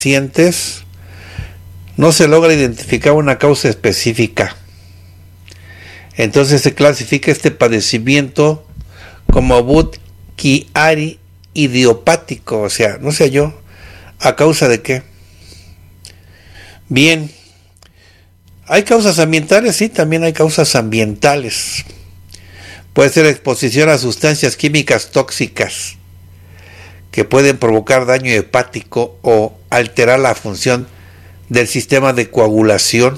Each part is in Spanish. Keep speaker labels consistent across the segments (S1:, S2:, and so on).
S1: pacientes no se logra identificar una causa específica. Entonces se clasifica este padecimiento como Budd-Chiari idiopático, o sea, no sé yo, ¿a causa de qué? Bien, ¿hay causas ambientales? Sí, también hay causas ambientales. Puede ser exposición a sustancias químicas tóxicas que pueden provocar daño hepático o alterar la función del sistema de coagulación.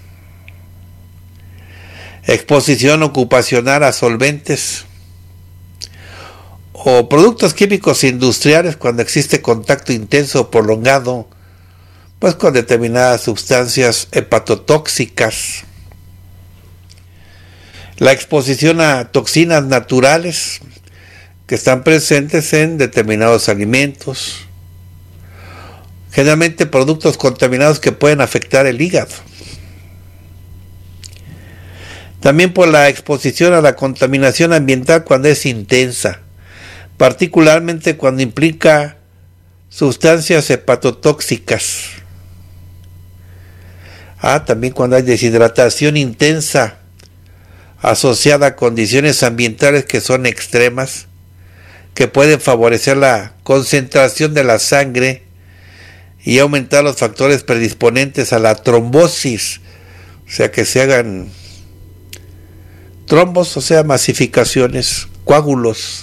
S1: Exposición ocupacional a solventes o productos químicos industriales cuando existe contacto intenso o prolongado pues con determinadas sustancias hepatotóxicas. La exposición a toxinas naturales que están presentes en determinados alimentos, generalmente productos contaminados que pueden afectar el hígado. También por la exposición a la contaminación ambiental cuando es intensa, particularmente cuando implica sustancias hepatotóxicas. También cuando hay deshidratación intensa asociada a condiciones ambientales que son extremas, que pueden favorecer la concentración de la sangre y aumentar los factores predisponentes a la trombosis, o sea que se hagan trombos, o sea masificaciones, coágulos.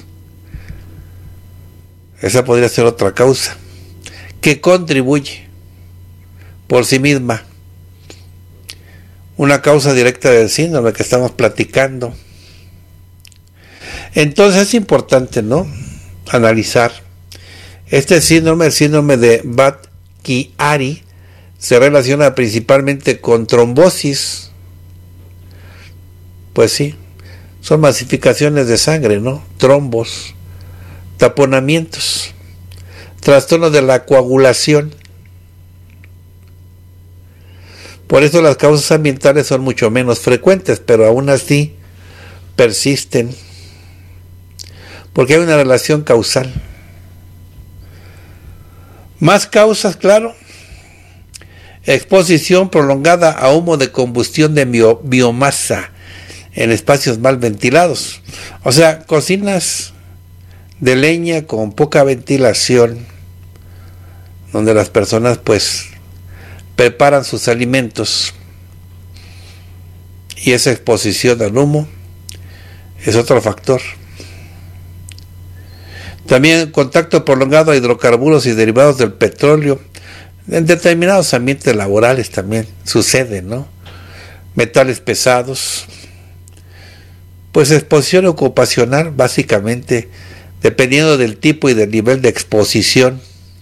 S1: Esa podría ser otra causa que contribuye por sí misma, una causa directa del síndrome que estamos platicando. Entonces es importante, ¿no?, analizar este síndrome. El síndrome de Budd-Chiari se relaciona principalmente con trombosis. Pues sí, son masificaciones de sangre, ¿no?, trombos, taponamientos, trastornos de la coagulación. Por eso las causas ambientales son mucho menos frecuentes, pero aún así persisten, porque hay una relación causal. Más causas, claro. Exposición prolongada a humo de combustión de biomasa en espacios mal ventilados. O sea, cocinas de leña con poca ventilación, donde las personas pues preparan sus alimentos, y esa exposición al humo es otro factor. También contacto prolongado a hidrocarburos y derivados del petróleo en determinados ambientes laborales también sucede, ¿no? Metales pesados, pues exposición ocupacional básicamente, dependiendo del tipo y del nivel de exposición.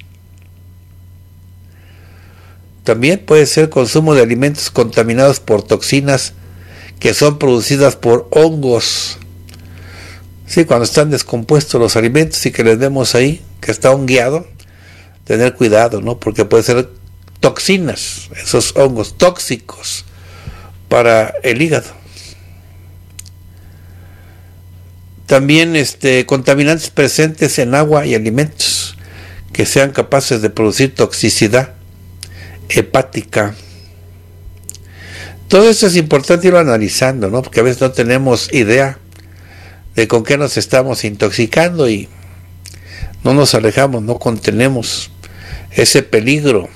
S1: También puede ser consumo de alimentos contaminados por toxinas que son producidas por hongos. Sí, cuando están descompuestos los alimentos y que les vemos ahí que está hongueado, tener cuidado, ¿no?, porque puede ser toxinas, esos hongos tóxicos para el hígado. También contaminantes presentes en agua y alimentos que sean capaces de producir toxicidad hepática. Todo esto es importante irlo analizando, ¿no?, porque a veces no tenemos idea de con qué nos estamos intoxicando y no nos alejamos, no contenemos ese peligro.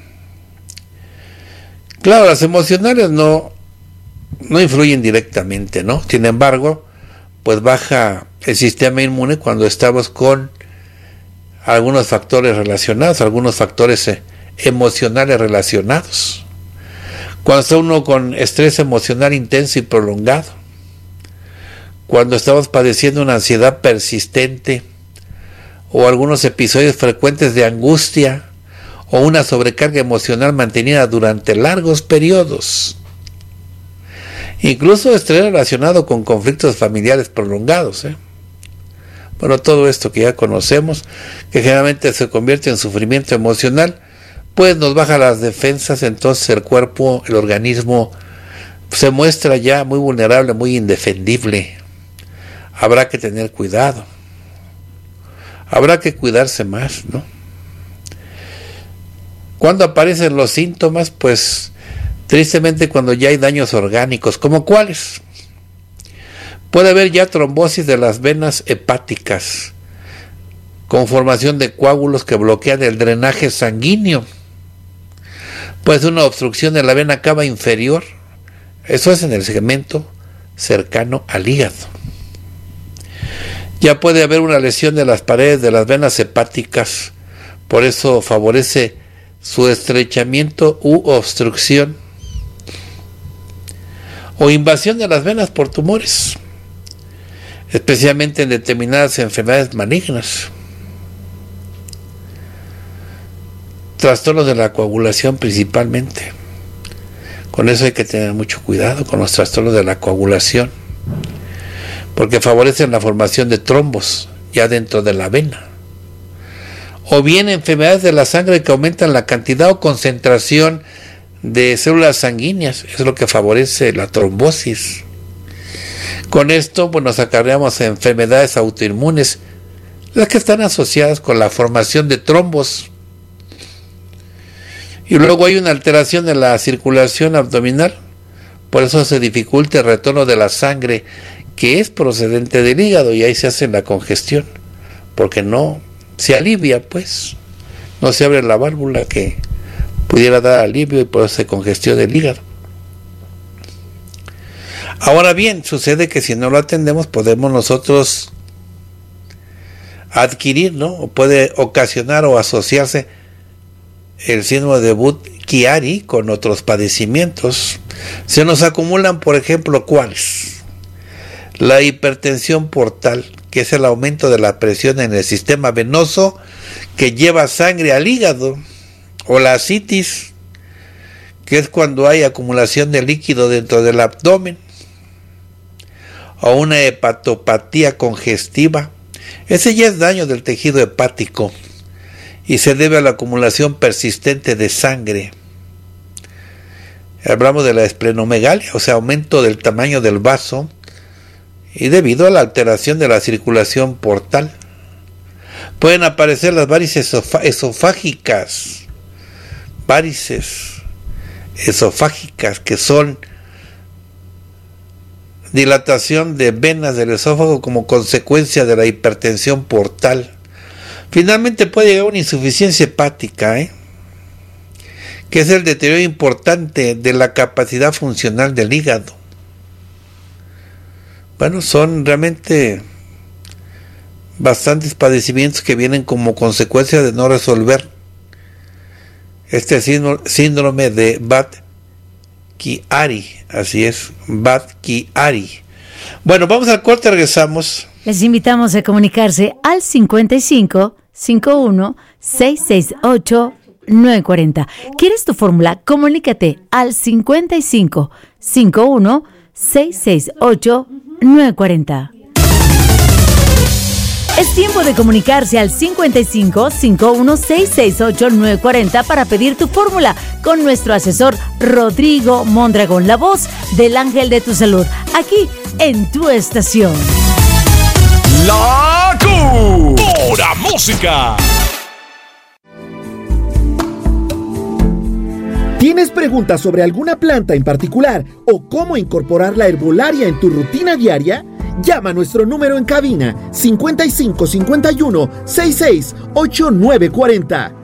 S1: Claro, las emocionales no influyen directamente, ¿no? Sin embargo, pues baja el sistema inmune cuando estamos con algunos factores relacionados, algunos factores emocionales relacionados. Cuando está uno con estrés emocional intenso y prolongado, cuando estamos padeciendo una ansiedad persistente o algunos episodios frecuentes de angustia o una sobrecarga emocional mantenida durante largos periodos, incluso estrés relacionado con conflictos familiares prolongados. Bueno, todo esto que ya conocemos, que generalmente se convierte en sufrimiento emocional, pues nos baja las defensas. Entonces el cuerpo, el organismo, se muestra ya muy vulnerable, muy indefendible. Habrá que tener cuidado, habrá que cuidarse más, ¿no? ¿Cuándo aparecen los síntomas? Pues tristemente cuando ya hay daños orgánicos. ¿Cómo cuáles? Puede haber ya trombosis de las venas hepáticas, con formación de coágulos que bloquean el drenaje sanguíneo. Puede ser una obstrucción de la vena cava inferior. Eso es en el segmento cercano al hígado. Ya puede haber una lesión de las paredes de las venas hepáticas. Por eso favorece su estrechamiento u obstrucción. O invasión de las venas por tumores, especialmente en determinadas enfermedades malignas. Trastornos de la coagulación principalmente. Con eso hay que tener mucho cuidado con los trastornos de la coagulación, porque favorecen la formación de trombos ya dentro de la vena. O bien enfermedades de la sangre que aumentan la cantidad o concentración de células sanguíneas, es lo que favorece la trombosis. Con esto, nos acarreamos a enfermedades autoinmunes, las que están asociadas con la formación de trombos. Y luego hay una alteración de la circulación abdominal, por eso se dificulta el retorno de la sangre que es procedente del hígado, y ahí se hace la congestión, porque no se alivia, no se abre la válvula que pudiera dar alivio, y por eso se congestiona el hígado. Ahora bien, sucede que si no lo atendemos podemos nosotros adquirir, o puede ocasionar o asociarse el síndrome de Budd-Chiari con otros padecimientos. Se nos acumulan, por ejemplo, ¿cuáles? La hipertensión portal, que es el aumento de la presión en el sistema venoso que lleva sangre al hígado, o la ascitis, que es cuando hay acumulación de líquido dentro del abdomen, o una hepatopatía congestiva. Ese ya es daño del tejido hepático y se debe a la acumulación persistente de sangre. Hablamos de la esplenomegalia, o sea, aumento del tamaño del vaso, y debido a la alteración de la circulación portal. Pueden aparecer las varices esofágicas, que son dilatación de venas del esófago como consecuencia de la hipertensión portal. Finalmente puede llegar una insuficiencia hepática, que es el deterioro importante de la capacidad funcional del hígado. Son realmente bastantes padecimientos que vienen como consecuencia de no resolver este síndrome de Budd-Chiari. Así es, Budd-Chiari. Vamos al corte, regresamos.
S2: Les invitamos a comunicarse al 55 51 668 940. ¿Quieres tu fórmula? Comunícate al 55 51 668 940. Es tiempo de comunicarse al 55 51 668 940 para pedir tu fórmula con nuestro asesor Rodrigo Mondragón, la voz del ángel de tu salud, aquí en tu estación.
S3: La Pura Música.
S4: ¿Tienes preguntas sobre alguna planta en particular o cómo incorporar la herbolaria en tu rutina diaria? Llama a nuestro número en cabina 55 51 66 8940.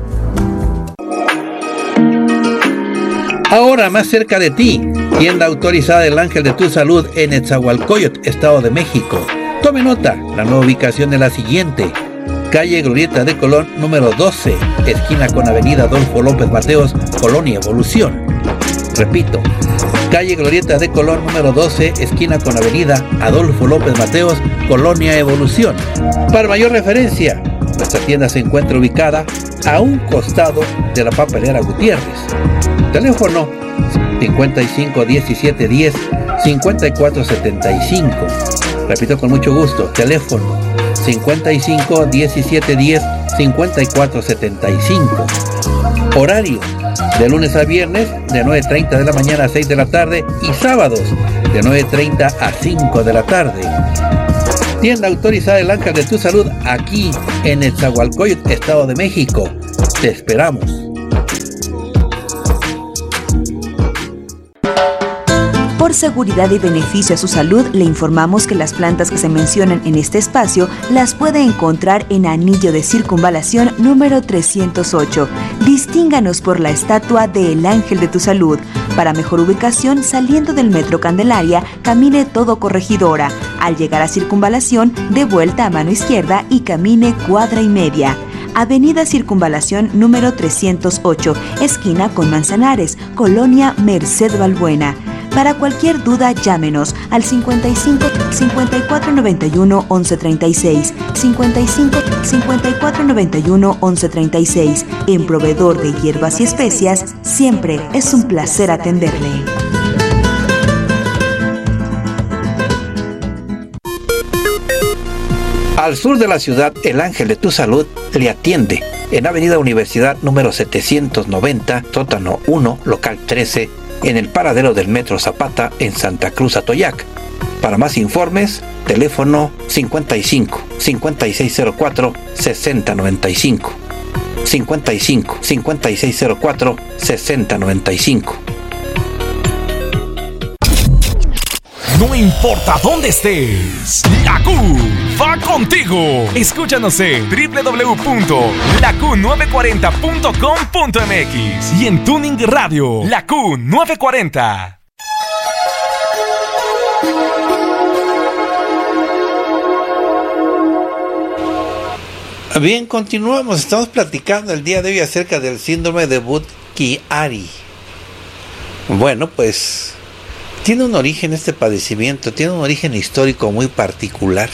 S1: Ahora más cerca de ti, tienda autorizada del Ángel de tu Salud en Nezahualcóyotl, Estado de México. Tome nota, la nueva ubicación es la siguiente: calle Glorieta de Colón, número 12, esquina con avenida Adolfo López Mateos, Colonia Evolución. Repito, calle Glorieta de Colón, número 12, esquina con avenida Adolfo López Mateos, Colonia Evolución. Para mayor referencia, nuestra tienda se encuentra ubicada a un costado de la papelera Gutiérrez. Teléfono 55 17 10 54 75. Repito con mucho gusto, teléfono 55 17 10 54 75. Horario de lunes a viernes de 9:30 de la mañana a 6 de la tarde y sábados de 9:30 a 5 de la tarde. Tienda autorizada El Ángel de tu Salud aquí en Nezahualcóyotl, Estado de México. Te esperamos.
S5: Por seguridad y beneficio a su salud, le informamos que las plantas que se mencionan en este espacio las puede encontrar en Anillo de Circunvalación número 308. Distínganos por la estatua de El Ángel de tu Salud. Para mejor ubicación, saliendo del Metro Candelaria, camine todo Corregidora. Al llegar a Circunvalación, dé vuelta a mano izquierda y camine cuadra y media. Avenida Circunvalación número 308, esquina con Manzanares, Colonia Merced Balbuena. Para cualquier duda, llámenos al 55 54 91 11 36, 55 54 91 11 36. En Proveedor de Hierbas y Especias, siempre es un placer atenderle.
S1: Al sur de la ciudad, El Ángel de tu Salud le atiende en Avenida Universidad número 790, sótano 1, local 13, en el paradero del Metro Zapata en Santa Cruz Atoyac. Para más informes, teléfono 55 5604 6095, 55 5604 6095.
S3: No importa dónde estés, la Q va contigo. Escúchanos en www.laQ940.com.mx y en Tuning Radio, la Q940.
S1: Bien, continuamos. Estamos platicando el día de hoy acerca del síndrome de Budd-Chiari. Bueno, pues tiene un origen este padecimiento, tiene un origen histórico muy particular.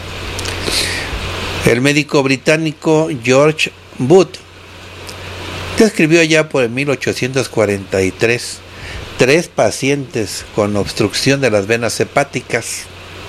S1: El médico británico George Budd describió ya por el 1843 3 pacientes con obstrucción de las venas hepáticas.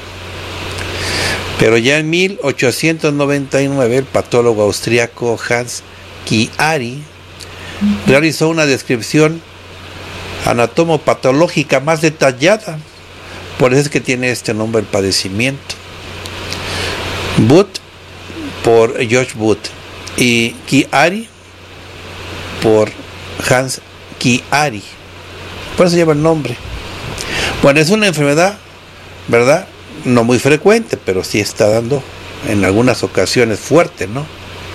S1: Pero ya en 1899 el patólogo austriaco Hans Chiari realizó una descripción anatomopatológica más detallada. Por eso es que tiene este nombre el padecimiento. Budd por George Budd y Chiari por Hans Chiari. Por eso lleva el nombre. Bueno, es una enfermedad, ¿verdad? No muy frecuente, pero sí está dando en algunas ocasiones fuerte, ¿no?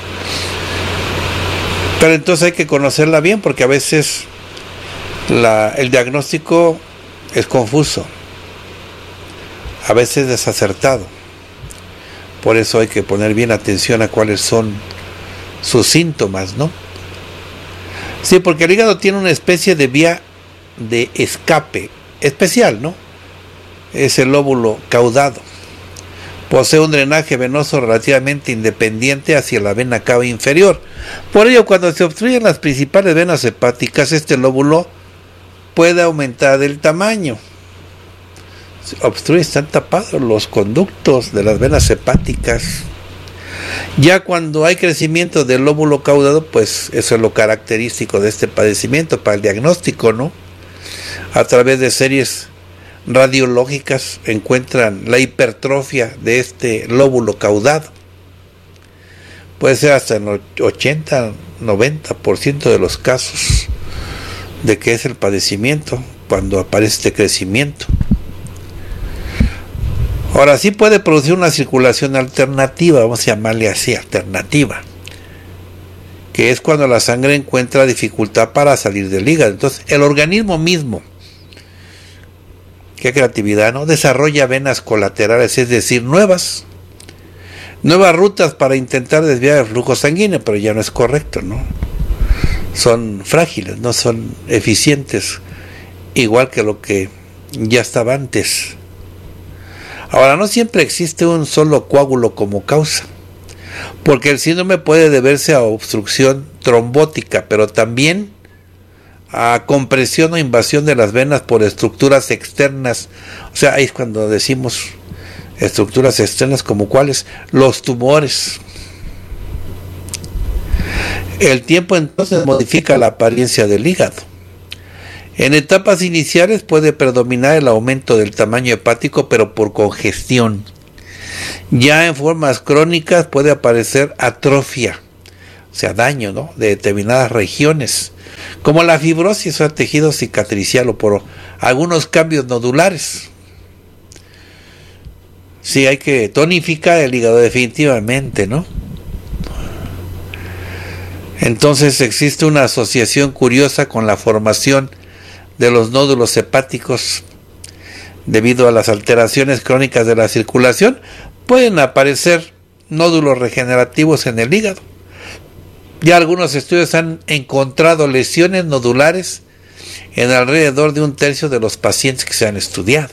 S1: Pero entonces hay que conocerla bien, porque a veces el diagnóstico es confuso, a veces desacertado. Por eso hay que poner bien atención a cuáles son sus síntomas, ¿no? Sí, porque el hígado tiene una especie de vía de escape especial, ¿no? Es el lóbulo caudado. Posee un drenaje venoso relativamente independiente hacia la vena cava inferior. Por ello, cuando se obstruyen las principales venas hepáticas, este lóbulo puede aumentar el tamaño. Se obstruye, están tapados los conductos de las venas hepáticas. Ya cuando hay crecimiento del lóbulo caudado, pues eso es lo característico de este padecimiento para el diagnóstico, ¿no? A través de series radiológicas encuentran la hipertrofia de este lóbulo caudado. Puede ser hasta el 80-90% de los casos de que es el padecimiento cuando aparece este crecimiento. Ahora sí puede producir una circulación alternativa, vamos a llamarle así, alternativa, que es cuando la sangre encuentra dificultad para salir del hígado. Entonces el organismo mismo, qué creatividad, ¿no?, desarrolla venas colaterales, es decir, nuevas rutas para intentar desviar el flujo sanguíneo, pero ya no es correcto, ¿no? Son frágiles, no son eficientes, igual que lo que ya estaba antes. Ahora, no siempre existe un solo coágulo como causa, porque el síndrome puede deberse a obstrucción trombótica, pero también a compresión o invasión de las venas por estructuras externas. O sea, ahí es cuando decimos estructuras externas, como cuáles, los tumores. El tiempo entonces modifica la apariencia del hígado. En etapas iniciales puede predominar el aumento del tamaño hepático, pero por congestión. Ya en formas crónicas puede aparecer atrofia, o sea, daño, ¿no?, de determinadas regiones, como la fibrosis o tejido cicatricial o por algunos cambios nodulares. Sí, hay que tonificar el hígado definitivamente, ¿no? Entonces existe una asociación curiosa con la formación de los nódulos hepáticos. Debido a las alteraciones crónicas de la circulación, pueden aparecer nódulos regenerativos en el hígado. Ya algunos estudios han encontrado lesiones nodulares en alrededor de 1/3 de los pacientes que se han estudiado.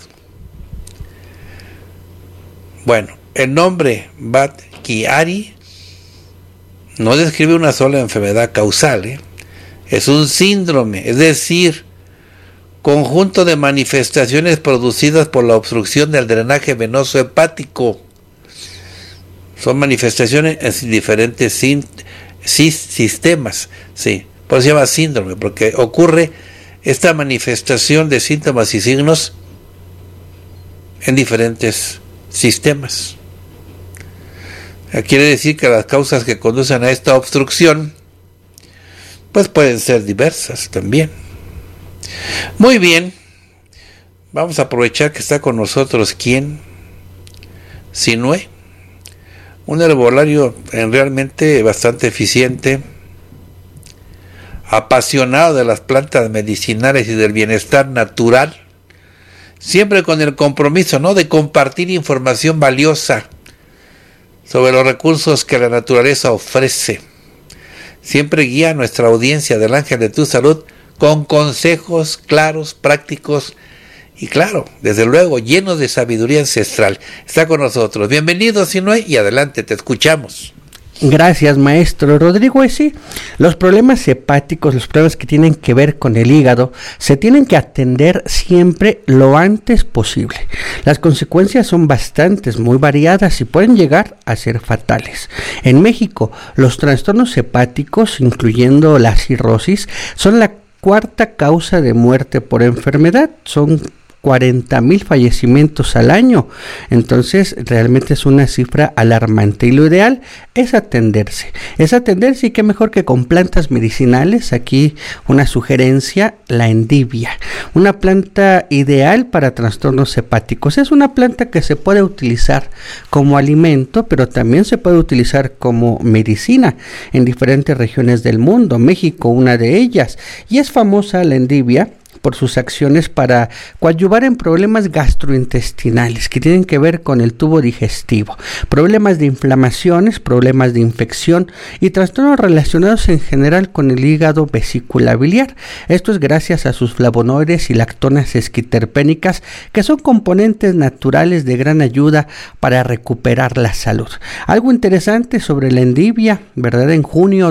S1: Bueno, el nombre Budd-Chiari no describe una sola enfermedad causal, es un síndrome, es decir, conjunto de manifestaciones producidas por la obstrucción del drenaje venoso hepático. Son manifestaciones en diferentes sistemas, sí, por eso se llama síndrome, porque ocurre esta manifestación de síntomas y signos en diferentes sistemas. Quiere decir que las causas que conducen a esta obstrucción pues pueden ser diversas también. Muy bien, vamos a aprovechar que está con nosotros ¿quién? Sinue, un herbolario realmente bastante eficiente, apasionado de las plantas medicinales y del bienestar natural, siempre con el compromiso, ¿no?, de compartir información valiosa sobre los recursos que la naturaleza ofrece. Siempre guía a nuestra audiencia del Ángel de tu Salud con consejos claros, prácticos y, claro, desde luego, llenos de sabiduría ancestral. Está con nosotros. Bienvenido, Sinue, y adelante, te escuchamos.
S6: Gracias, maestro Rodrigo. Y sí, los problemas hepáticos, los problemas que tienen que ver con el hígado, se tienen que atender siempre lo antes posible. Las consecuencias son bastantes, muy variadas y pueden llegar a ser fatales. En México, los trastornos hepáticos, incluyendo la cirrosis, son la 4ª causa de muerte por enfermedad. Son 40,000 fallecimientos al año. Entonces realmente es una cifra alarmante y lo ideal es atenderse y qué mejor que con plantas medicinales. Aquí una sugerencia: la endivia, una planta ideal para trastornos hepáticos. Es una planta que se puede utilizar como alimento, pero también se puede utilizar como medicina en diferentes regiones del mundo, México una de ellas, y es famosa la endivia por sus acciones para coadyuvar en problemas gastrointestinales que tienen que ver con el tubo digestivo, problemas de inflamaciones, problemas de infección y trastornos relacionados en general con el hígado vesícula biliar. Esto es gracias a sus flavonoides y lactonas esquiterpénicas, que son componentes naturales de gran ayuda para recuperar la salud. Algo interesante sobre la endivia, ¿verdad? En junio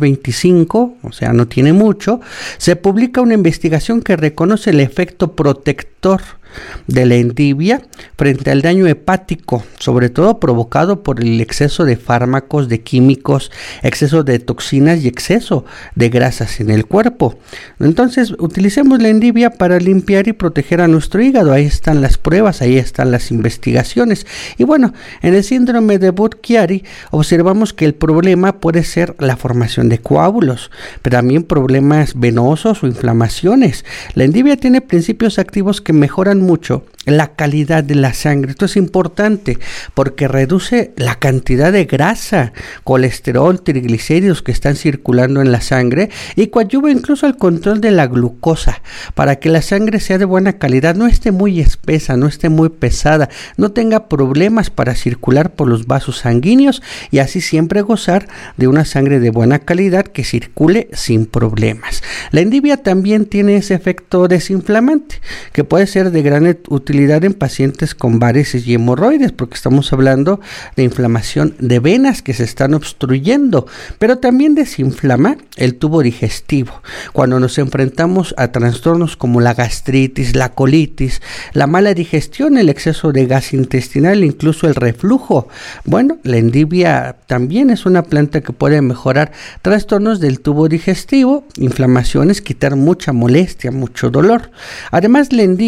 S6: 2025, o sea, no tiene mucho, se publica una investigación que reconoce el efecto protector de la endivia frente al daño hepático, sobre todo provocado por el exceso de fármacos, de químicos, exceso de toxinas y exceso de grasas en el cuerpo. Entonces, utilicemos la endivia para limpiar y proteger a nuestro hígado. Ahí están las pruebas, ahí están las investigaciones. Y bueno, en el síndrome de Budd-Chiari observamos que el problema puede ser la formación de coágulos, pero también problemas venosos o inflamaciones. La endivia tiene principios activos que mejoran mucho la calidad de la sangre. Esto es importante porque reduce la cantidad de grasa, colesterol, triglicéridos que están circulando en la sangre y coadyuva incluso al control de la glucosa para que la sangre sea de buena calidad, no esté muy espesa, no esté muy pesada, no tenga problemas para circular por los vasos sanguíneos y así siempre gozar de una sangre de buena calidad que circule sin problemas. La endivia también tiene ese efecto desinflamante que puede ser de gran utilidad en pacientes con varices y hemorroides, porque estamos hablando de inflamación de venas que se están obstruyendo, pero también desinflama el tubo digestivo. Cuando nos enfrentamos a trastornos como la gastritis, la colitis, la mala digestión, el exceso de gas intestinal, incluso el reflujo, bueno, la endivia también es una planta que puede mejorar trastornos del tubo digestivo, inflamaciones, quitar mucha molestia, mucho dolor. Además, la endivia es una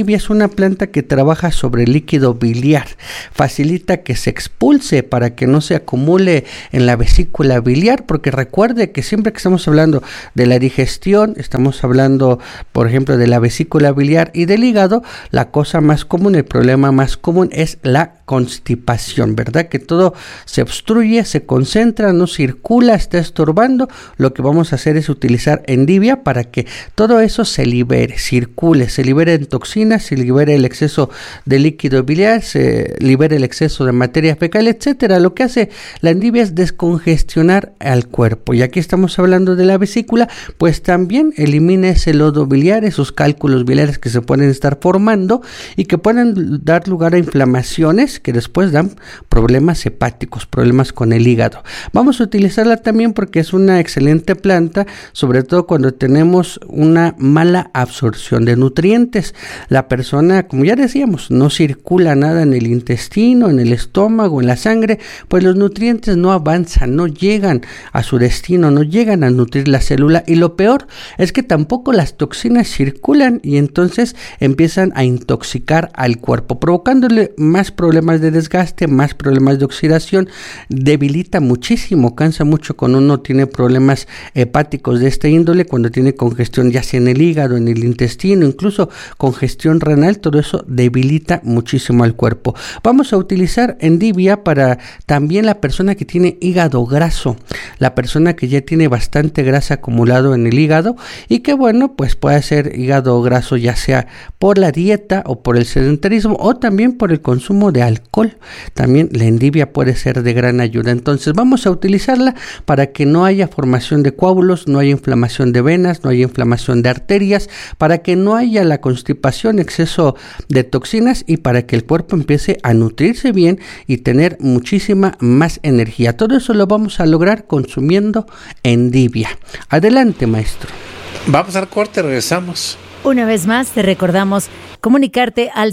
S6: planta que trabaja sobre el líquido biliar, facilita que se expulse para que no se acumule en la vesícula biliar, porque recuerde que siempre que estamos hablando de la digestión, estamos hablando, por ejemplo, de la vesícula biliar y del hígado, la cosa más común, el problema más común es la constipación, ¿verdad? Que todo se obstruye, se concentra, no circula, está estorbando. Lo que vamos a hacer es utilizar Endivia para que todo eso se libere, circule, se libere en toxinas, se libere el exceso de líquido biliar, se libere el exceso de materia fecal, etcétera. Lo que hace la Endivia es descongestionar al cuerpo. Y aquí estamos hablando de la vesícula, pues también elimina ese lodo biliar, esos cálculos biliares que se pueden estar formando y que pueden dar lugar a inflamaciones que después dan problemas hepáticos, problemas con el hígado. Vamos a utilizarla también porque es una excelente planta, sobre todo cuando tenemos una mala absorción de nutrientes. La persona, como ya decíamos, no circula nada en el intestino, en el estómago, en la sangre, pues los nutrientes no avanzan, no llegan a su destino, no llegan a nutrir la célula, y lo peor es que tampoco las toxinas circulan y entonces empiezan a intoxicar al cuerpo, provocándole más problemas de desgaste, más problemas de oxidación, debilita muchísimo, cansa mucho cuando uno tiene problemas hepáticos de esta índole, cuando tiene congestión ya sea en el hígado, en el intestino, incluso congestión renal, todo eso debilita muchísimo al cuerpo. Vamos a utilizar Endivia para también la persona que tiene hígado graso, la persona que ya tiene bastante grasa acumulado en el hígado y que bueno, pues puede ser hígado graso ya sea por la dieta o por el sedentarismo o también por el consumo de alcohol. También la Endivia puede ser de gran ayuda. Entonces vamos a utilizarla para que no haya formación de coágulos, no haya inflamación de venas, no haya inflamación de arterias, para que no haya la constipación, exceso de toxinas y para que el cuerpo empiece a nutrirse bien y tener muchísima más energía. Todo eso lo vamos a lograr consumiendo Endivia. Adelante, maestro.
S1: Vamos al corte, regresamos.
S2: Una vez más te recordamos comunicarte al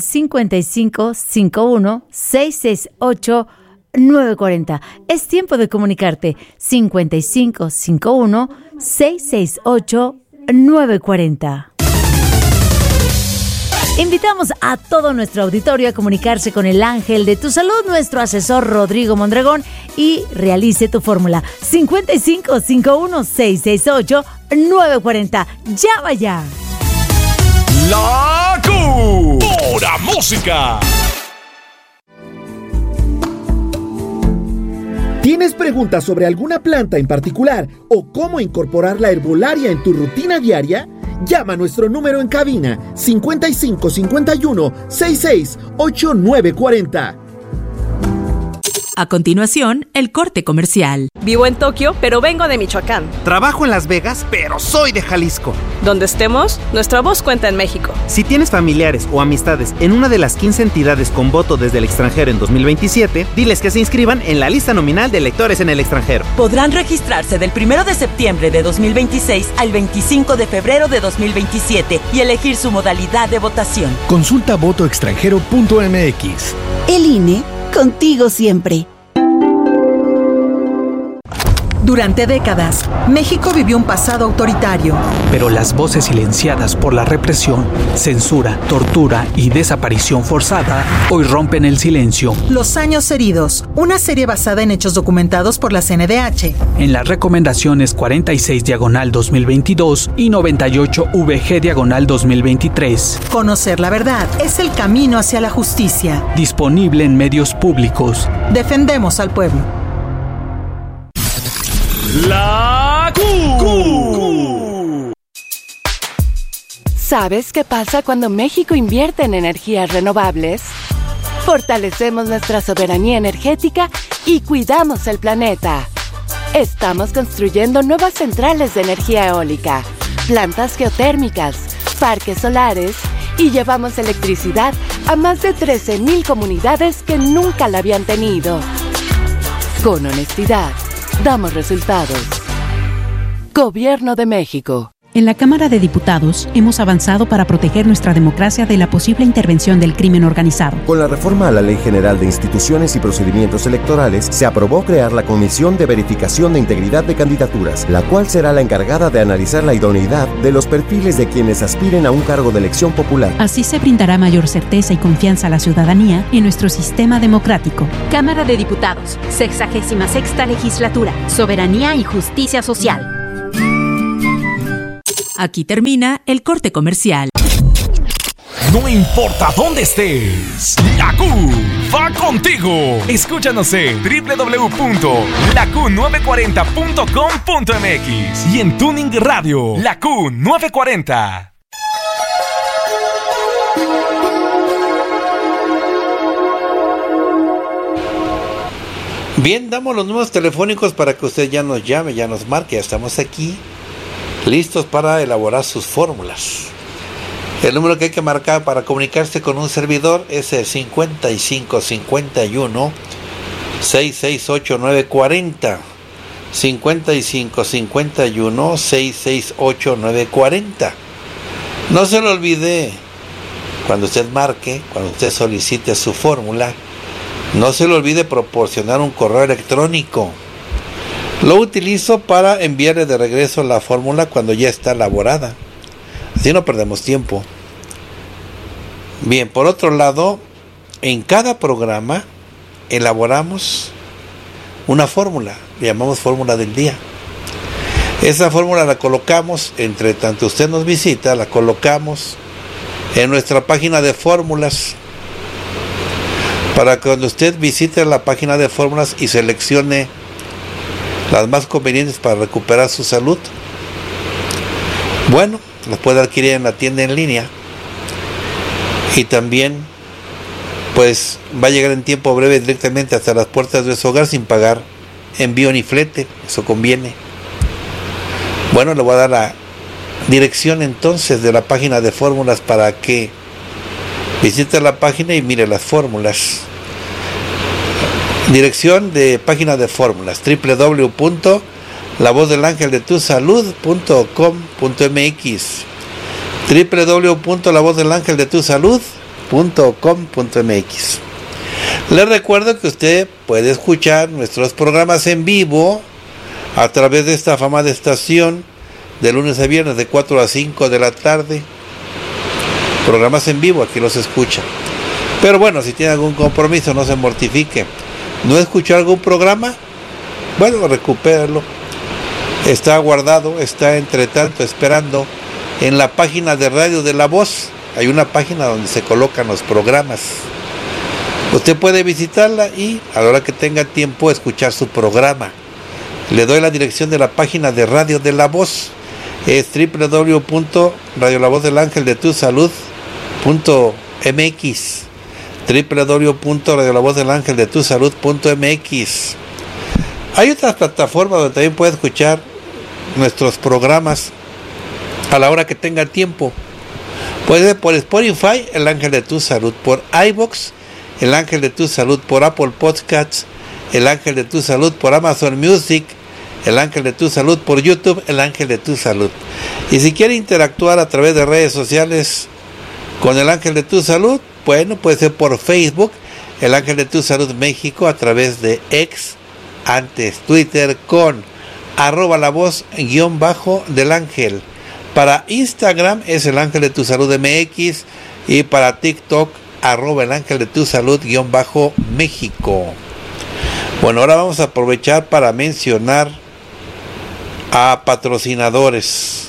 S2: 55 51 668 940. Es tiempo de comunicarte. 55 51 668 940. Invitamos a todo nuestro auditorio a comunicarse con el ángel de tu salud, nuestro asesor Rodrigo Mondragón, y realice tu fórmula 55 51 668 940. ¡Ya vaya!
S3: La Pura Música.
S4: ¿Tienes preguntas sobre alguna planta en particular o cómo incorporar la herbolaria en tu rutina diaria? Llama a nuestro número en cabina 55 51 66 8940.
S7: A continuación, el corte comercial.
S8: Vivo en Tokio, pero vengo de Michoacán.
S9: Trabajo en Las Vegas, pero soy de Jalisco.
S8: Donde estemos, nuestra voz cuenta en México.
S9: Si tienes familiares o amistades en una de las 15 entidades con voto desde el extranjero en 2027, diles que se inscriban en la lista nominal de electores en el extranjero.
S10: Podrán registrarse del 1 de septiembre de 2026 al 25 de febrero de 2027 y elegir su modalidad de votación.
S11: Consulta votoextranjero.mx.
S12: El INE, contigo siempre.
S13: Durante décadas, México vivió un pasado autoritario.
S14: Pero las voces silenciadas por la represión, censura, tortura y desaparición forzada hoy rompen el silencio.
S13: Los años heridos, una serie basada en hechos documentados por la CNDH.
S14: En las recomendaciones 46/2022 y 98/VG/2023.
S13: Conocer la verdad es el camino hacia la justicia.
S14: Disponible en medios públicos.
S13: Defendemos al pueblo.
S3: La Q.
S15: ¿Sabes qué pasa cuando México invierte en energías renovables? Fortalecemos nuestra soberanía energética y cuidamos el planeta. Estamos construyendo nuevas centrales de energía eólica, plantas geotérmicas, parques solares y llevamos electricidad a más de 13,000 comunidades que nunca la habían tenido. Con honestidad, damos resultados. Gobierno de México.
S16: En la Cámara de Diputados hemos avanzado para proteger nuestra democracia de la posible intervención del crimen organizado.
S17: Con la reforma a la Ley General de Instituciones y Procedimientos Electorales, se aprobó crear la Comisión de Verificación de Integridad de Candidaturas, la cual será la encargada de analizar la idoneidad de los perfiles de quienes aspiren a un cargo de elección popular.
S16: Así se brindará mayor certeza y confianza a la ciudadanía en nuestro sistema democrático.
S18: Cámara de Diputados, 66ª Legislatura, Soberanía y Justicia Social.
S7: Aquí termina el corte comercial.
S3: No importa dónde estés, la Q va contigo. Escúchanos en www.laQ940.com.mx y en Tuning Radio, la Q940.
S1: Bien, damos los números telefónicos para que usted ya nos llame, ya nos marque. Ya estamos aquí listos para elaborar sus fórmulas. El número que hay que marcar para comunicarse con un servidor es el 5551 668 940. 5551 668 940. No se lo olvide, cuando usted marque, cuando usted solicite su fórmula, no se le olvide proporcionar un correo electrónico. Lo utilizo para enviarle de regreso la fórmula cuando ya está elaborada. Así no perdemos tiempo. Bien, por otro lado, en cada programa elaboramos una fórmula, le llamamos fórmula del día. Esa fórmula la colocamos, entre tanto usted nos visita, la colocamos en nuestra página de fórmulas, para que cuando usted visite la página de fórmulas y seleccione las más convenientes para recuperar su salud, bueno, las puede adquirir en la tienda en línea, y también pues va a llegar en tiempo breve directamente hasta las puertas de su hogar sin pagar envío ni flete. Eso conviene. Bueno, le voy a dar la dirección entonces de la página de fórmulas para que visite la página y mire las fórmulas. Dirección de página de fórmulas: www.lavozdelangeldetusalud.com.mx, www.lavozdelangeldetusalud.com.mx. Les recuerdo que usted puede escuchar nuestros programas en vivo a través de esta afamada estación de lunes a viernes de 4 a 5 de la tarde. Programas en vivo, aquí los escucha. Pero bueno, si tiene algún compromiso, no se mortifique. ¿No escuchó algún programa? Bueno, recupéralo. Está guardado, está entre tanto esperando en la página de Radio de la Voz. Hay una página donde se colocan los programas. Usted puede visitarla y a la hora que tenga tiempo escuchar su programa. Le doy la dirección de la página de Radio de la Voz. Es www.radiolavozdelangeldetusalud.mx, www.radiolavozdelangeldetusalud.mx. Hay otras plataformas donde también puede escuchar nuestros programas a la hora que tenga tiempo. Puede ser por Spotify, El Ángel de tu Salud; por iVoox, El Ángel de tu Salud; por Apple Podcasts, El Ángel de tu Salud; por Amazon Music, El Ángel de tu Salud; por YouTube, El Ángel de tu Salud. Y si quiere interactuar a través de redes sociales con El Ángel de tu Salud, bueno, puede ser por Facebook, El Ángel de tu Salud México, a través de X, antes Twitter, con @lavoz_del ángel. Para Instagram es El Ángel de tu Salud MX, y para TikTok @El Ángel de tu Salud _México. Bueno, ahora vamos a aprovechar para mencionar a patrocinadores.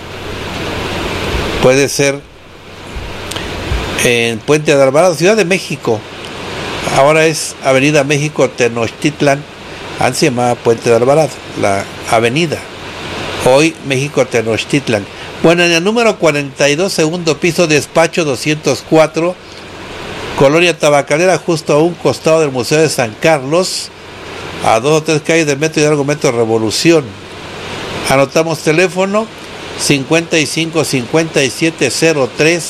S1: Puede ser en Puente de Alvarado, Ciudad de México. Ahora es Avenida México Tenochtitlan. Antes se llamaba Puente de Alvarado, la avenida. Hoy México Tenochtitlan. Bueno, en el número 42, segundo piso, despacho 204, Colonia Tabacalera, justo a un costado del Museo de San Carlos, a 2 o 3 calles de Metro Hidalgo, Metro Revolución. Anotamos teléfono 55 57 03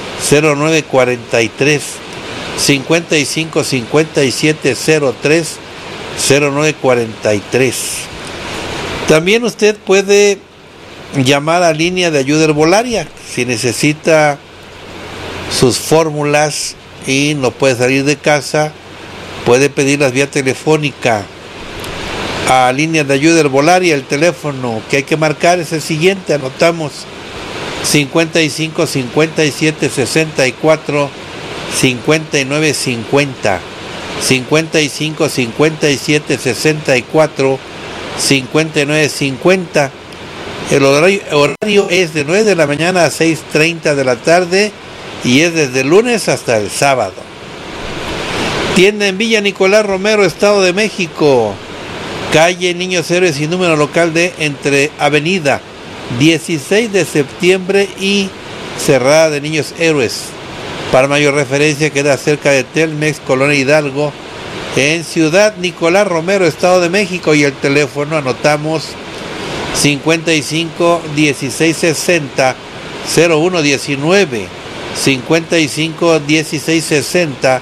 S1: 0943, 55 57 03 0943. También usted puede llamar a línea de ayuda herbolaria. Si necesita sus fórmulas y no puede salir de casa, puede pedirlas vía telefónica a línea de ayuda herbolaria. El teléfono que hay que marcar es el siguiente, anotamos: 55 57 64 59 50, 55 57 64 59 50. El horario es de 9 de la mañana a 6:30 de la tarde y es desde el lunes hasta el sábado. Tienda en Villa Nicolás Romero, Estado de México, calle Niños Héroes y número local de entre Avenida 16 de septiembre y Cerrada de Niños Héroes. Para mayor referencia, queda cerca de Telmex, Colonia Hidalgo, en Ciudad Nicolás Romero, Estado de México, y el teléfono anotamos: 55 16 60 0119, 55 16 60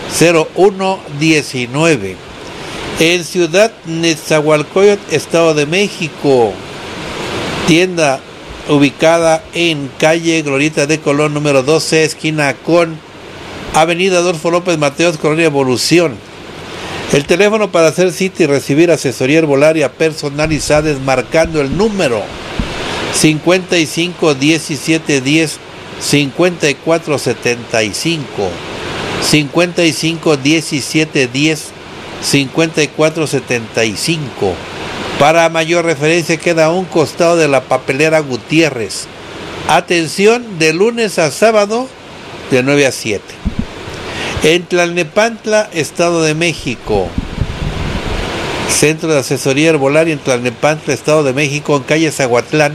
S1: 0119. En Ciudad Nezahualcóyotl, Estado de México, tienda ubicada en calle Glorieta de Colón número 12, esquina con Avenida Adolfo López Mateos, Colonia Evolución. El teléfono para hacer cita y recibir asesoría herbolaria personalizada es marcando el número 55 17 10 54 75, 55 17 10 54 75. Para mayor referencia, queda a un costado de la papelera Gutiérrez. Atención, de lunes a sábado de 9 a 7. En Tlalnepantla, Estado de México, Centro de Asesoría Herbolaria en Tlalnepantla, Estado de México, en calle Zaguatlán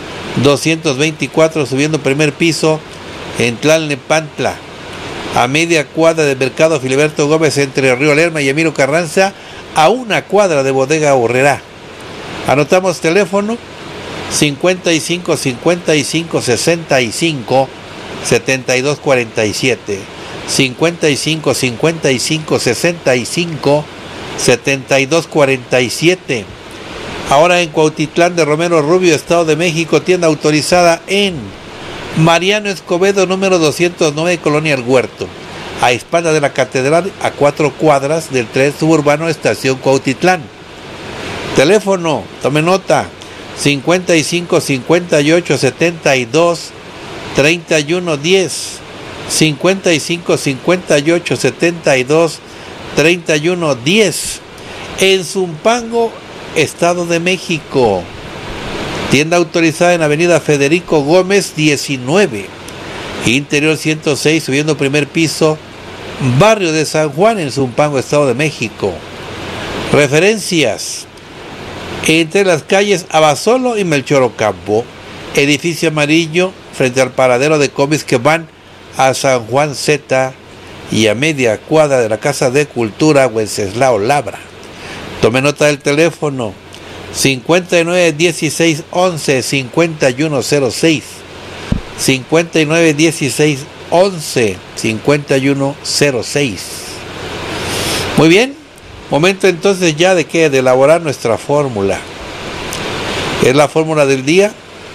S1: 224, subiendo primer piso, en Tlalnepantla, a media cuadra del Mercado Filiberto Gómez entre Río Lerma y Emilio Carranza, a una cuadra de Bodega Horrera. Anotamos teléfono: 55 55 65 72 47, 55 55 65 72 47. Ahora en Cuautitlán de Romero Rubio, Estado de México, tienda autorizada en Mariano Escobedo número 209, Colonia El Huerto, a espalda de la Catedral, a 4 cuadras del tren suburbano Estación Cuautitlán. Teléfono, tome nota: 55 58 72 31 10, 55 58 72 31 10. En Zumpango, Estado de México, tienda autorizada en Avenida Federico Gómez 19, Interior 106, subiendo primer piso, barrio de San Juan, en Zumpango, Estado de México. Referencias: entre las calles Abasolo y Melchor Ocampo, edificio amarillo frente al paradero de combis que van a San Juan Z, y a media cuadra de la Casa de Cultura Wenceslao Labra. Tome nota del teléfono: 59 16 11 51 06, 59 16 11 51 06. Muy bien, momento entonces ya de elaborar nuestra fórmula. Es la fórmula del día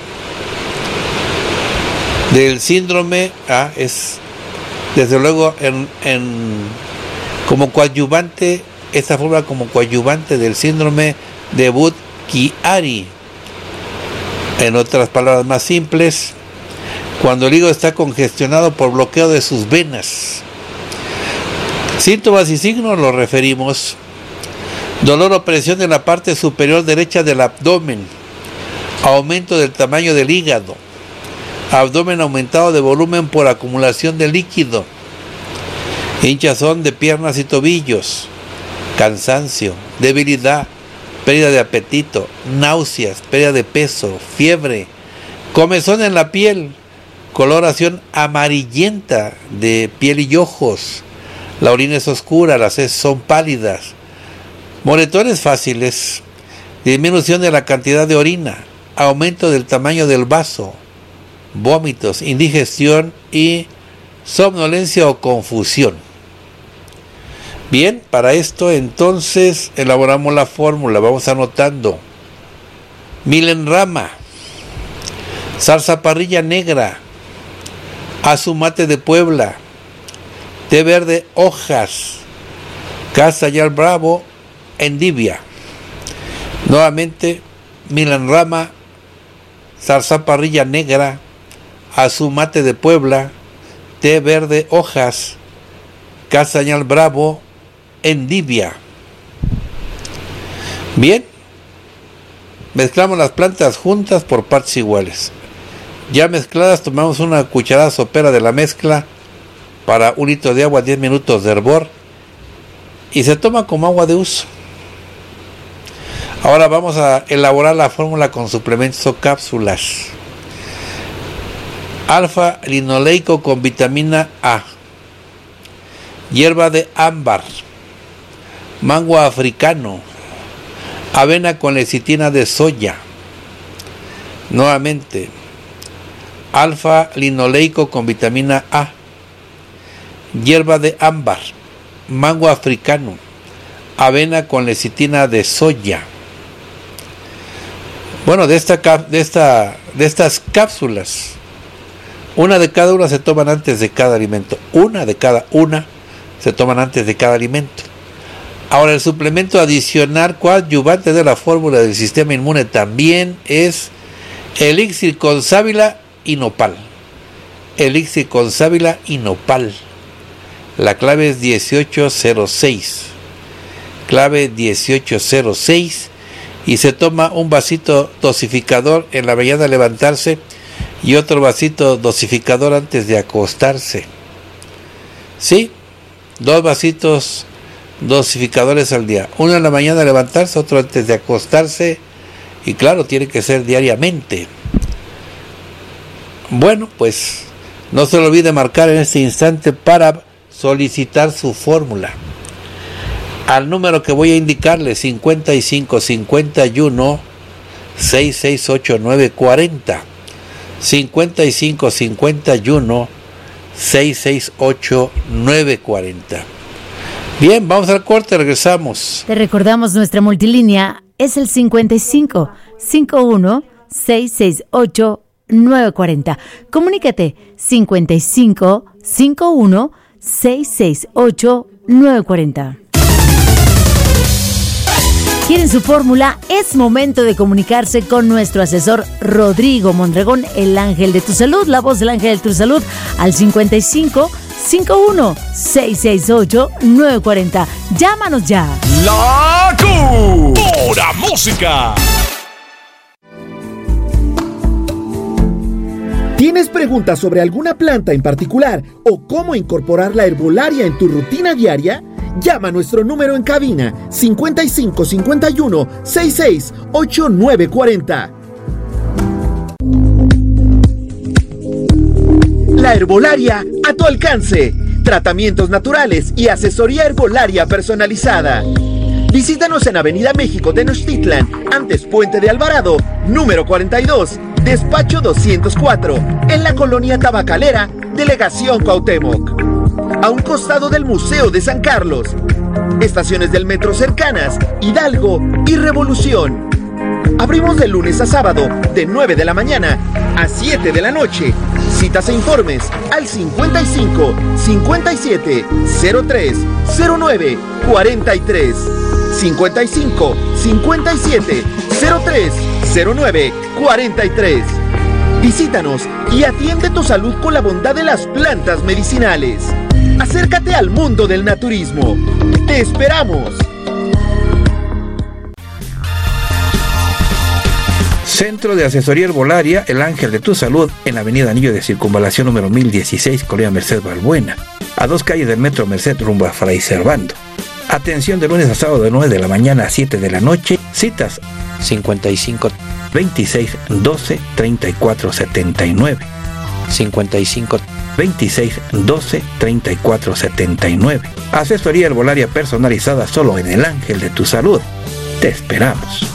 S1: del síndrome, es desde luego como coadyuvante, esta fórmula como coadyuvante del síndrome de Budd-Chiari. En otras palabras más simples, cuando el hígado está congestionado por bloqueo de sus venas. Síntomas y signos los referimos: dolor o presión en la parte superior derecha del abdomen, aumento del tamaño del hígado, abdomen aumentado de volumen por acumulación de líquido, hinchazón de piernas y tobillos, cansancio, debilidad, pérdida de apetito, náuseas, pérdida de peso, fiebre, comezón en la piel, coloración amarillenta de piel y ojos, la orina es oscura, las heces son pálidas, moretones fáciles, disminución de la cantidad de orina, aumento del tamaño del vaso, vómitos, indigestión y somnolencia o confusión. Bien, para esto entonces elaboramos la fórmula. Vamos anotando: Milenrama zarzaparrilla negra, azumate de Puebla, té verde hojas, casa yal bravo, endivia. Nuevamente, Milan Rama, zarzaparrilla negra, azumate de Puebla, té verde hojas, castañal bravo, endivia. Bien, mezclamos las plantas juntas por partes iguales. Ya mezcladas, tomamos una cucharada sopera de la mezcla para 1 litro de agua, 10 minutos de hervor, y se toma como agua de uso. Ahora vamos a elaborar la fórmula con suplementos o cápsulas. Alfa linoleico con vitamina A, hierba de ámbar, mango africano, avena con lecitina de soya. Nuevamente, alfa linoleico con vitamina A, hierba de ámbar, mango africano, avena con lecitina de soya. Bueno, de estas cápsulas, una de cada una se toman antes de cada alimento. Una de cada una se toman antes de cada alimento. Ahora, el suplemento adicional coadyuvante de la fórmula del sistema inmune también es elixir con sábila y nopal. Elixir con sábila y nopal. La clave es 1806. Clave 1806. Y se toma un vasito dosificador en la mañana al levantarse y otro vasito dosificador antes de acostarse. Sí, 2 vasitos dosificadores al día. Uno en la mañana al levantarse, otro antes de acostarse. Y claro, tiene que ser diariamente. Bueno, pues no se lo olvide marcar en este instante para solicitar su fórmula. Al número que voy a indicarle, 55 51 668 940. 55 51 668 940. Bien, vamos al corte, regresamos.
S2: Te recordamos, nuestra multilínea es el 55 51 668 940. Comunícate 55 51 668 940. ¿Quieren su fórmula? Es momento de comunicarse con nuestro asesor Rodrigo Mondragón, el ángel de tu salud, la voz del ángel de tu salud, al 55 51 668 940. Llámanos ya.
S3: La Pura Música.
S4: ¿Tienes preguntas sobre alguna planta en particular o cómo incorporar la herbolaria en tu rutina diaria? Llama a nuestro número en cabina 55 51 668 940. La herbolaria a tu alcance. Tratamientos naturales y asesoría herbolaria personalizada. Visítanos en Avenida México Tenochtitlan, antes Puente de Alvarado, número 42, despacho 204, en la colonia Tabacalera, Delegación Cuauhtémoc. A un costado del Museo de San Carlos. Estaciones del metro cercanas, Hidalgo y Revolución. Abrimos de lunes a sábado, de 9 de la mañana a 7 de la noche. Citas e informes al 55 57 03 09 43. 55 57 03 09 43. Visítanos y atiende tu salud con la bondad de las plantas medicinales. Acércate al mundo del naturismo. ¡Te esperamos!
S1: Centro de Asesoría Herbolaria, El Ángel de tu Salud, en Avenida Anillo de Circunvalación número 1016, Colonia Merced Balbuena, a 2 calles del Metro Merced rumbo a Fray Servando. Atención de lunes a sábado de 9 de la mañana a 7 de la noche. Citas 55 26 12 34 79. 55 26 12 34 79. Asesoría herbolaria personalizada solo en El Ángel de tu Salud. Te esperamos.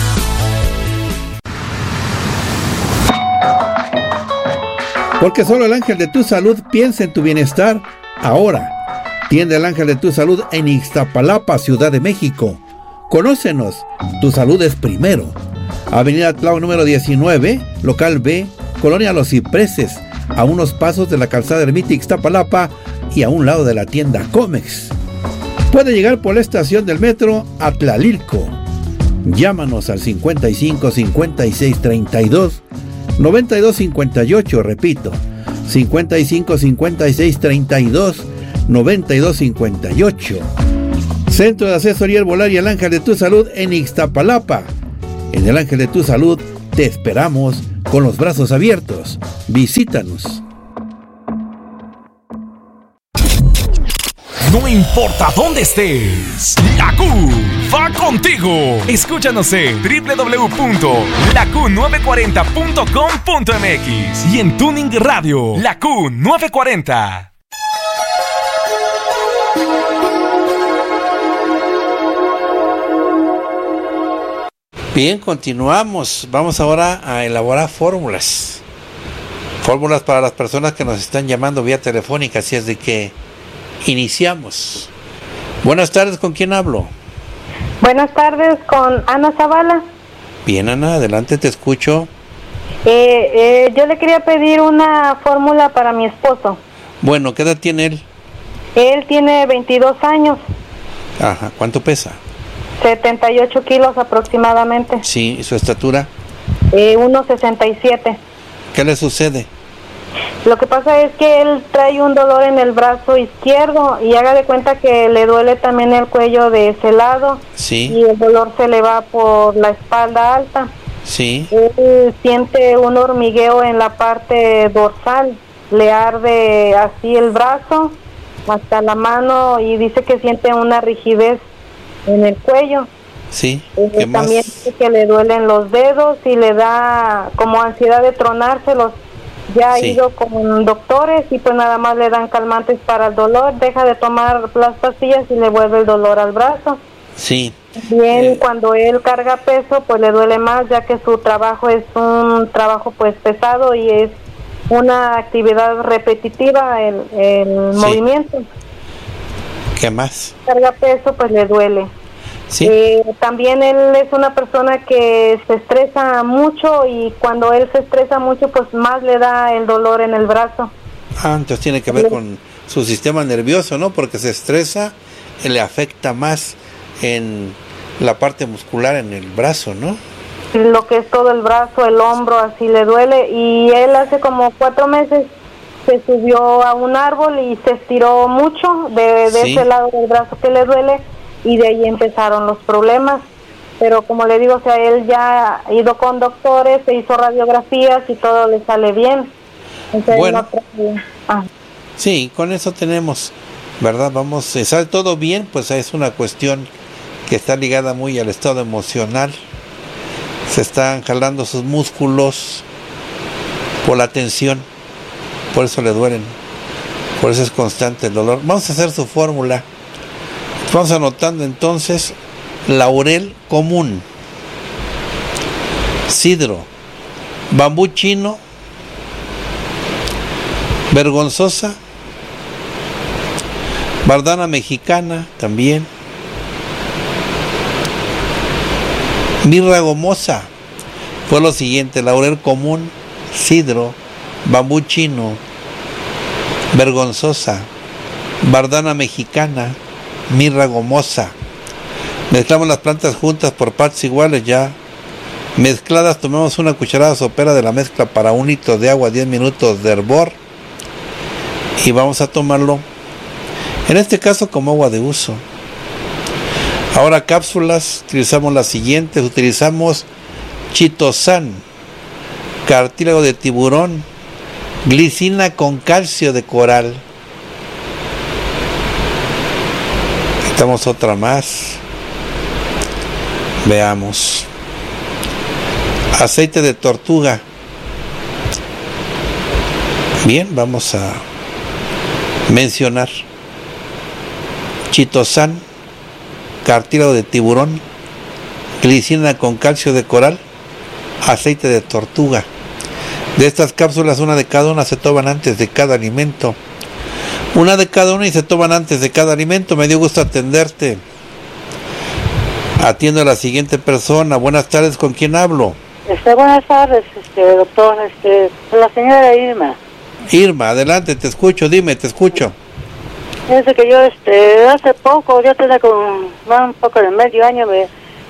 S1: Porque solo El Ángel de tu Salud piensa en tu bienestar ahora. Tienda El Ángel de tu Salud en Ixtapalapa, Ciudad de México. Conócenos, tu salud es primero. Avenida Tlao número 19, local B, Colonia Los Cipreses, a unos pasos de la calzada Ermita Ixtapalapa y a un lado de la tienda Comex. Puede llegar por la estación del metro a Tlalilco. Llámanos al 55 56 32 92 58, repito, 55 56 32 92 58. Centro de Asesoría Herbolaria El Ángel de tu Salud en Ixtapalapa. En El Ángel de tu Salud te esperamos con los brazos abiertos. Visítanos.
S3: No importa dónde estés, la Q va contigo. Escúchanos en www.laQ940.com.mx y en Tuning Radio, la Q940.
S1: Bien, continuamos. Vamos ahora a elaborar fórmulas. Fórmulas para las personas que nos están llamando vía telefónica, así es de que iniciamos. Buenas tardes, ¿con quién hablo?
S19: Buenas tardes, con Ana Zavala.
S1: Bien, Ana, adelante, te escucho.
S19: Yo le quería pedir una fórmula para mi esposo.
S1: Bueno, ¿qué edad tiene él?
S19: Él tiene 22 años.
S1: Ajá, ¿cuánto pesa?
S19: 78 kilos aproximadamente.
S1: Sí, ¿y su estatura?
S19: 1.67.
S1: ¿Qué le sucede?
S19: Lo que pasa es que él trae un dolor en el brazo izquierdo y haga de cuenta que le duele también el cuello de ese lado.
S1: Sí.
S19: Y el dolor se le va por la espalda alta.
S1: Sí.
S19: Él siente un hormigueo en la parte dorsal, le arde así el brazo hasta la mano y dice que siente una rigidez en el cuello.
S1: Sí.
S19: ¿Qué más? También dice que le duelen los dedos y le da como ansiedad de tronárselos. Ya ha ido con doctores y pues nada más le dan calmantes para el dolor, deja de tomar las pastillas y le vuelve el dolor al brazo.
S1: Sí.
S19: Bien, cuando él carga peso pues le duele más, ya que su trabajo es un trabajo pues pesado y es una actividad repetitiva el movimiento.
S1: ¿Qué más?
S19: Carga peso pues le duele.
S1: Sí.
S19: También él es una persona que se estresa mucho y cuando él se estresa mucho pues más le da el dolor en el brazo.
S1: Entonces tiene que ver con su sistema nervioso, ¿no? Porque se estresa y le afecta más en la parte muscular en el brazo, ¿no?
S19: Lo que es todo el brazo, el hombro, así le duele. Y él hace como 4 meses se subió a un árbol y se estiró mucho de ese lado del brazo que le duele. Y de ahí empezaron los problemas, pero como le digo, o sea, él ya ha ido con doctores, se hizo radiografías y todo le sale bien. Entonces,
S1: bueno, sí, con eso tenemos, ¿verdad? Vamos, si sale todo bien, pues es una cuestión que está ligada muy al estado emocional. Se están jalando sus músculos por la tensión, por eso le duelen, por eso es constante el dolor. Vamos a hacer su fórmula. Vamos anotando entonces: laurel común, sidro, bambú chino, vergonzosa, bardana mexicana también, mirra gomosa. Fue lo siguiente: laurel común, sidro, bambú chino, vergonzosa, bardana mexicana, mirra gomosa. Mezclamos las plantas juntas por partes iguales ya mezcladas. Tomamos una cucharada sopera de la mezcla para 1 litro de agua, 10 minutos de hervor, y vamos a tomarlo en este caso como agua de uso. Ahora cápsulas, utilizamos las siguientes. Utilizamos chitosan, cartílago de tiburón, glicina con calcio de coral. Necesitamos otra más. Veamos. Aceite de tortuga. Bien, vamos a mencionar chitosan, cartílago de tiburón, glicina con calcio de coral, aceite de tortuga. De estas cápsulas, una de cada una se toman antes de cada alimento. Una de cada una y se toman antes de cada alimento. Me dio gusto atenderte. Atiendo a la siguiente persona. Buenas tardes, ¿con quién hablo?
S20: Buenas tardes, doctor, la señora Irma.
S1: Irma, adelante, te escucho, dime, te escucho.
S20: Fíjese que yo, hace poco, ya tenía como un poco de medio año, me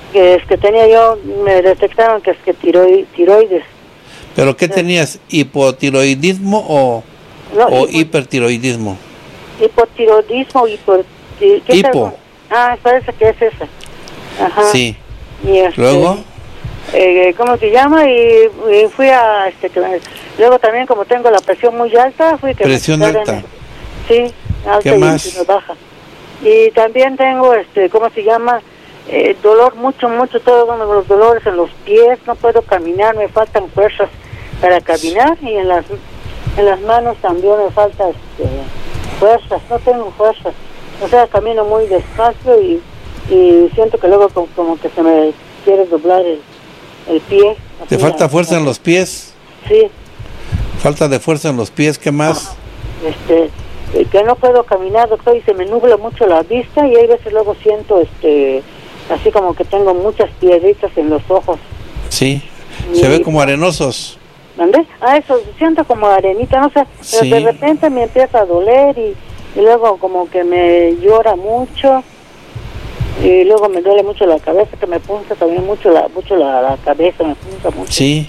S20: detectaron que tiroides.
S1: ¿Pero qué tenías? ¿Hipotiroidismo o hipertiroidismo?
S20: Hipotiroidismo,
S1: hipo.
S20: Parece que es esa. Ajá.
S1: Sí.
S20: Y
S1: luego,
S20: ¿cómo se llama? Y fui a luego también, como tengo la presión muy alta, fui que
S1: presión alta.
S20: Sí, alta.
S1: ¿Qué más?
S20: Y baja. Y también tengo ¿cómo se llama? Dolor mucho, todos los dolores en los pies, no puedo caminar, me faltan fuerzas para caminar, y en las manos también me faltan fuerzas, no tengo fuerzas. O sea, camino muy despacio y siento que luego como que se me quiere doblar el pie.
S1: ¿Te falta fuerza en los pies?
S20: Sí.
S1: Falta de fuerza en los pies, ¿qué más?
S20: Que no puedo caminar, doctor, y se me nubla mucho la vista, y hay veces luego siento así como que tengo muchas piedritas en los ojos.
S1: Sí, se ve como arenosos.
S20: ¿Dónde? Eso, siento como arenita, no sé, pero
S1: sí.
S20: De repente me empieza a doler y luego como que me llora mucho, y luego me duele mucho la cabeza, que me punza también mucho la cabeza, me punza mucho.
S1: Sí.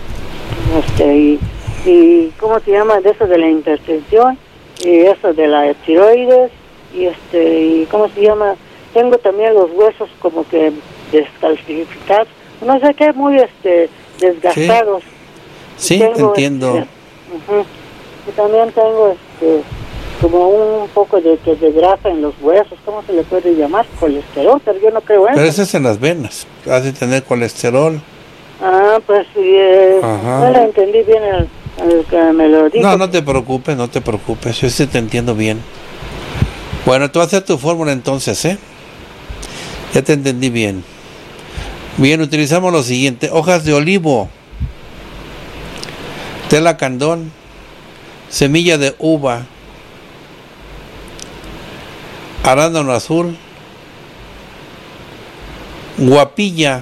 S20: Y ¿cómo se llama? De eso de la hipertensión, y eso de la tiroides, y ¿cómo se llama? Tengo también los huesos como que descalcificados, no sé qué, muy desgastados.
S1: Sí, te entiendo.
S20: Y también tengo como un poco de grasa en los huesos, ¿cómo se le puede llamar? Colesterol, pero yo no creo en eso.
S1: Pero eso es en las venas, has de tener colesterol.
S20: Pues no le entendí bien el que me lo dijo.
S1: No te preocupes, yo sí te entiendo bien. Bueno, tú vas a hacer tu fórmula entonces, ya te entendí bien. Bien, utilizamos lo siguiente: hojas de olivo, tela candón, semilla de uva, arándano azul, guapilla,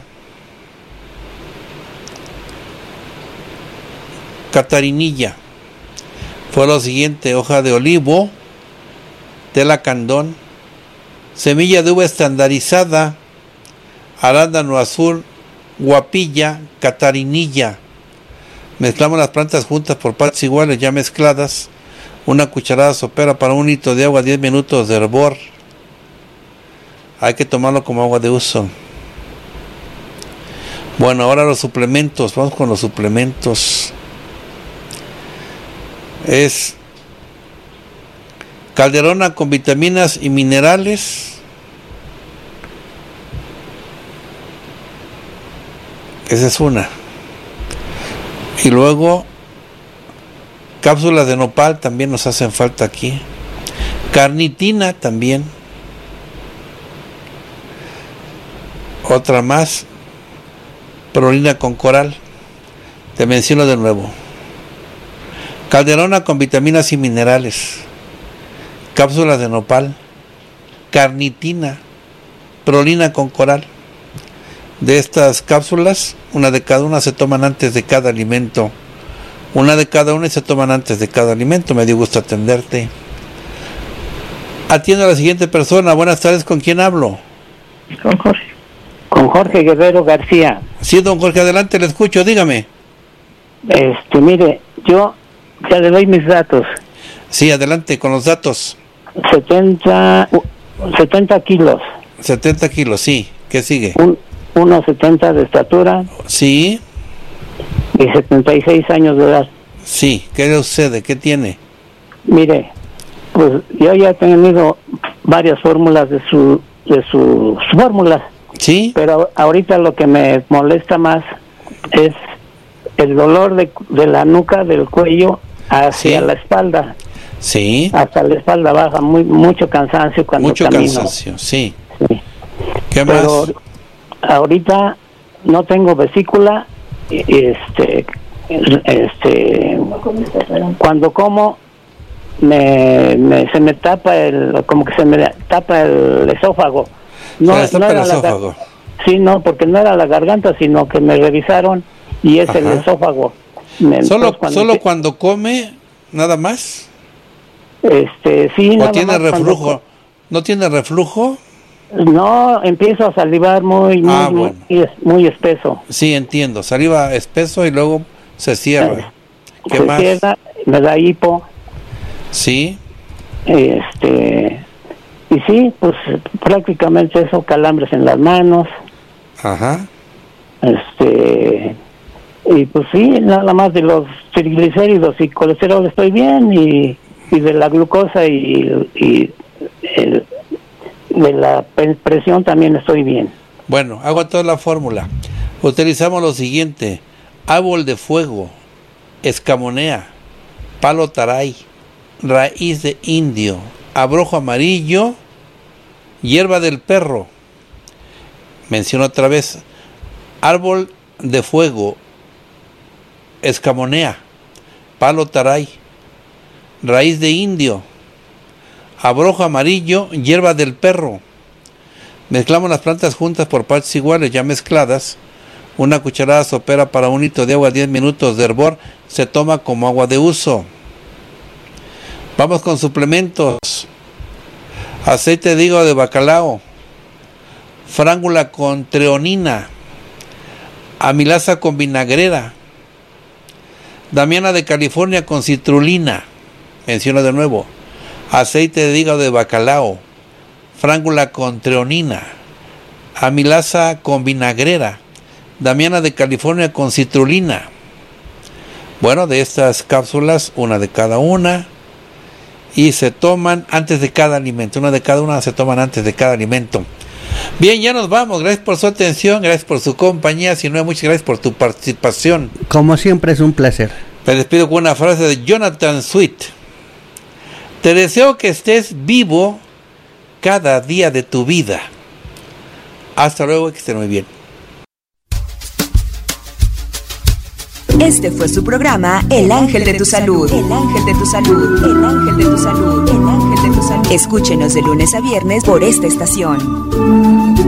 S1: catarinilla. Fue lo siguiente: hoja de olivo, tela candón, semilla de uva estandarizada, arándano azul, guapilla, catarinilla. Mezclamos las plantas juntas por partes iguales, ya mezcladas. Una cucharada sopera para 1 litro de agua, 10 minutos de hervor. Hay que tomarlo como agua de uso. Bueno, ahora los suplementos. Vamos con los suplementos. Es calderona con vitaminas y minerales. Esa es una. Y luego cápsulas de nopal también nos hacen falta aquí. Carnitina también. Otra más. Prolina con coral. Te menciono de nuevo. Calderona con vitaminas y minerales. Cápsulas de nopal. Carnitina. Prolina con coral. De estas cápsulas, una de cada una se toman antes de cada alimento. Una de cada una y se toman antes de cada alimento. Me dio gusto atenderte. Atiendo a la siguiente persona. Buenas tardes, ¿con quién hablo?
S21: Con Jorge. Con Jorge Guerrero García.
S1: Sí, don Jorge, adelante, le escucho, dígame.
S21: Mire, yo ya le doy mis datos.
S1: Sí, adelante, con los datos.
S21: 70 kilos.
S1: 70 kilos, sí. ¿Qué sigue?
S21: 1,70 de estatura.
S1: Sí.
S21: Y 76 años de edad.
S1: Sí, ¿qué le sucede? ¿Qué tiene?
S21: Mire, pues yo ya he tenido varias fórmulas de sus fórmulas.
S1: Sí.
S21: Pero ahorita lo que me molesta más es el dolor de la nuca, del cuello hacia la espalda.
S1: Sí.
S21: Hasta la espalda baja, mucho cansancio cuando camino.
S1: Mucho cansancio, sí. ¿Qué
S21: Pero
S1: más?
S21: Ahorita no tengo vesícula, cuando como se me tapa como que se me tapa el esófago. No era el esófago. Sí, no, porque no era la garganta, sino que me revisaron y es el esófago.
S1: ¿Solo cuando come, nada más?
S21: Sí,
S1: ¿O
S21: nada
S1: tiene
S21: más
S1: reflujo? ¿No tiene reflujo?
S21: No, empiezo a salivar muy espeso.
S1: Sí, entiendo. Saliva espeso y luego se cierra. ¿Qué más?
S21: Cierra, me da hipo.
S1: Sí.
S21: Y sí, pues prácticamente eso, calambres en las manos.
S1: Ajá.
S21: Y pues sí, nada más de los triglicéridos y colesterol estoy bien, y de la glucosa y de la presión también estoy bien.
S1: Bueno, hago toda la fórmula. Utilizamos lo siguiente: árbol de fuego, escamonea, palo taray, raíz de indio, abrojo amarillo, hierba del perro. Menciono otra vez: árbol de fuego, escamonea, palo taray, raíz de indio, abrojo amarillo, hierba del perro. Mezclamos las plantas juntas por partes iguales, ya mezcladas. Una cucharada sopera para 1 litro de agua, 10 minutos de hervor. Se toma como agua de uso. Vamos con suplementos: aceite de hígado de bacalao, frángula con treonina, amilasa con vinagrera, damiana de California con citrulina. Menciono de nuevo: aceite de hígado de bacalao, frángula con treonina, amilasa con vinagrera, damiana de California con citrulina. Bueno, de estas cápsulas, una de cada una, y se toman antes de cada alimento. Una de cada una se toman antes de cada alimento. Bien, ya nos vamos. Gracias por su atención, gracias por su compañía. Si no, muchas gracias por tu participación.
S6: Como siempre, es un placer.
S1: Me despido con una frase de Jonathan Sweet: te deseo que estés vivo cada día de tu vida. Hasta luego, que estén muy bien.
S5: Este fue su programa El Ángel de tu Salud. El Ángel de tu Salud. El Ángel de tu Salud. El Ángel de tu Salud. Escúchenos de lunes a viernes por esta estación.